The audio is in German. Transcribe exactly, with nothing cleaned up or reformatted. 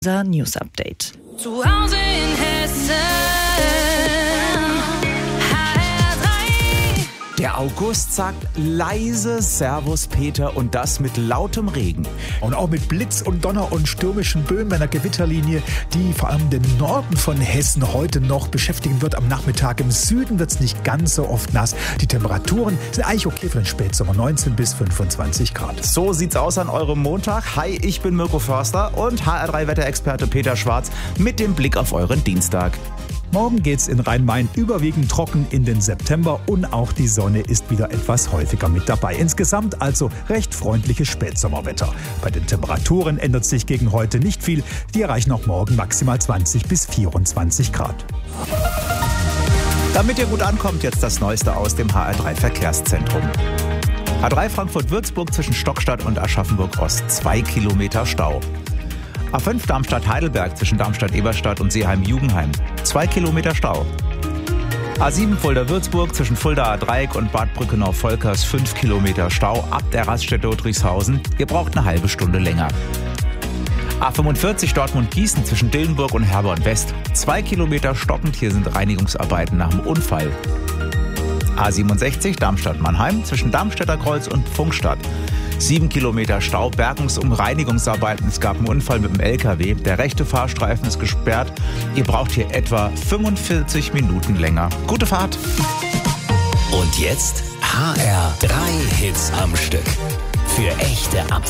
Unser News Update. Zu Hause in Hessen, H R drei. Der August sagt leise Servus Peter und das mit lautem Regen. Und auch mit Blitz und Donner und stürmischen Böen einer Gewitterlinie, die vor allem den Norden von Hessen heute noch beschäftigen wird. Am Nachmittag im Süden wird es nicht ganz so oft nass. Die Temperaturen sind eigentlich okay für den Spätsommer, neunzehn bis fünfundzwanzig Grad. So sieht's aus an eurem Montag. Hi, ich bin Mirko Förster und H R drei Wetterexperte Peter Schwarz mit dem Blick auf euren Dienstag. Morgen geht's in Rhein-Main überwiegend trocken in den September und auch die Sonne ist wieder etwas häufiger mit dabei. Insgesamt also recht freundliches Spätsommerwetter. Bei den Temperaturen ändert sich gegen heute nicht viel. Die erreichen auch morgen maximal zwanzig bis vierundzwanzig Grad. Damit ihr gut ankommt, jetzt das Neueste aus dem H R drei Verkehrszentrum. H drei Frankfurt-Würzburg zwischen Stockstadt und Aschaffenburg-Ost, zwei Kilometer Stau. A fünf Darmstadt-Heidelberg zwischen Darmstadt-Eberstadt und Seeheim-Jugenheim, zwei Kilometer Stau. A sieben Fulda-Würzburg zwischen Fulda-Dreieck und Bad Brückenau-Volkers, fünf Kilometer Stau ab der Raststätte Udrichshausen. Ihr braucht eine halbe Stunde länger. A fünfundvierzig Dortmund-Gießen zwischen Dillenburg und Herborn-West, zwei Kilometer stockend. Hier sind Reinigungsarbeiten nach dem Unfall. A siebenundsechzig Darmstadt-Mannheim zwischen Darmstädter Kreuz und Pfungstadt. Sieben Kilometer Stau, Bergungs- und Reinigungsarbeiten. Es gab einen Unfall mit dem L K W. Der rechte Fahrstreifen ist gesperrt. Ihr braucht hier etwa fünfundvierzig Minuten länger. Gute Fahrt! Und jetzt H R drei Hits am Stück. Für echte Abwechslung.